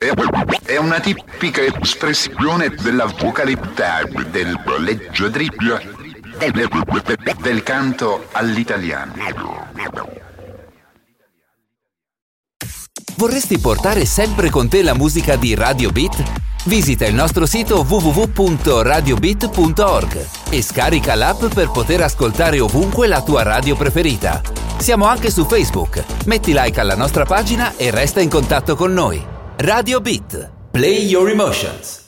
è una tipica espressione della vocalità del leggiadribbio del canto all'italiano. Vorresti portare sempre con te la musica di Radio Beat? Visita il nostro sito www.radiobeat.org e scarica l'app per poter ascoltare ovunque la tua radio preferita. Siamo anche su Facebook. Metti like alla nostra pagina e resta in contatto con noi. Radio Beat. Play your emotions.